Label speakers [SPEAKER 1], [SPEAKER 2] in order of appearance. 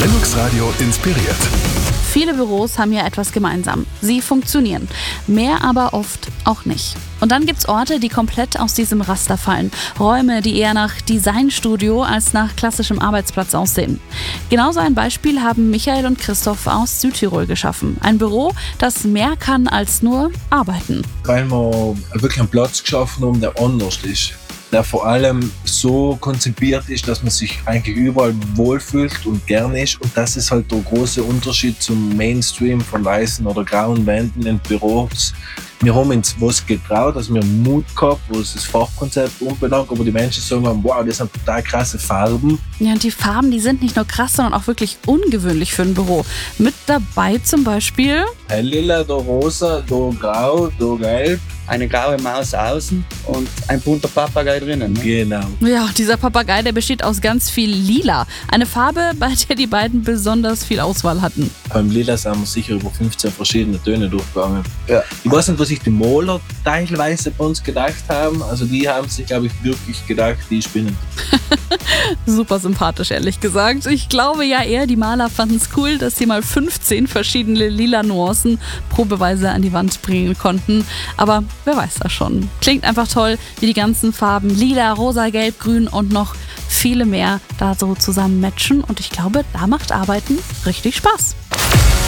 [SPEAKER 1] Linux Radio inspiriert.
[SPEAKER 2] Viele Büros haben ja etwas gemeinsam. Sie funktionieren. Mehr aber oft auch nicht. Und dann gibt's Orte, die komplett aus diesem Raster fallen. Räume, die eher nach Designstudio als nach klassischem Arbeitsplatz aussehen. Genauso ein Beispiel haben Michael und Christoph aus Südtirol geschaffen. Ein Büro, das mehr kann als nur arbeiten.
[SPEAKER 3] Weil wir wirklich einen Platz geschaffen haben, der anders ist. Der vor allem so konzipiert ist, dass man sich eigentlich überall wohlfühlt und gern ist. Und das ist halt der große Unterschied zum Mainstream von weißen oder grauen Wänden in Büros. Wir haben uns was getraut, also wir haben Mut gehabt, was das Fachkonzept umbenannt, aber die Menschen sagen, wow, das sind total krasse Farben.
[SPEAKER 2] Ja, und die Farben, die sind nicht nur krass, sondern auch wirklich ungewöhnlich für ein Büro. Mit dabei zum Beispiel
[SPEAKER 3] Hell-lila, da rosa, da grau, da gelb.
[SPEAKER 4] Eine graue Maus außen und ein bunter Papagei drinnen. Ne?
[SPEAKER 3] Genau.
[SPEAKER 2] Ja, dieser Papagei, der besteht aus ganz viel Lila. Eine Farbe, bei der die beiden besonders viel Auswahl hatten.
[SPEAKER 3] Beim Lila sind wir sicher über 15 verschiedene Töne durchgegangen.
[SPEAKER 4] Ja.
[SPEAKER 3] Ich weiß nicht, was sich die Maler teilweise bei uns gedacht haben. Also die haben sich, glaube ich, wirklich gedacht, die spinnen.
[SPEAKER 2] Super sympathisch, ehrlich gesagt. Ich glaube ja eher, die Maler fanden es cool, dass sie mal 15 verschiedene lila Nuancen probeweise an die Wand bringen konnten. Aber wer weiß das schon. Klingt einfach toll, wie die ganzen Farben lila, rosa, gelb, grün und noch viele mehr da so zusammen matchen. Und ich glaube, da macht Arbeiten richtig Spaß.